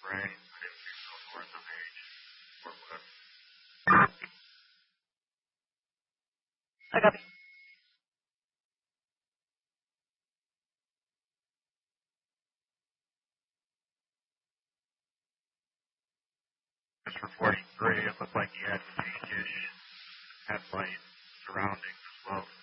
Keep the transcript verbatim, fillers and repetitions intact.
right? But if you're still north of H, or whatever. I copy. As for forty-three, it looked like you had some pinkish headlight surroundings as well.